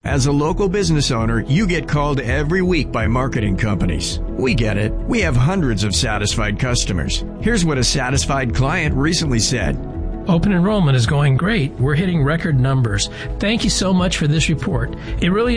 As a local business owner, you get called every week by marketing companies. We get it. We have hundreds of satisfied customers. Here's what a satisfied client recently said. Open enrollment is going great. We're hitting record numbers. Thank you so much for this report. It really